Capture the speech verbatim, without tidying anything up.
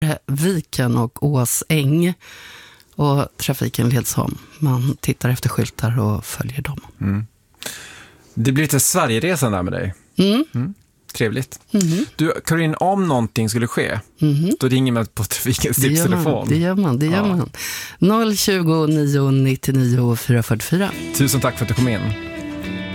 Viken och Åsäng. Och trafiken leds om. Man tittar efter skyltar och följer dem. Mm. Det blir lite Sverigeresan där med dig. Mm. Mm. Trevligt. Mm. Du, Karin, om någonting skulle ske, Mm. då ringer man på trafikens Det gör man, tipstelefon. det gör man. Det gör Ja. man. noll tjugo, nio nittionio, fyra fyrtiofyra. Tusen tack för att du kom in.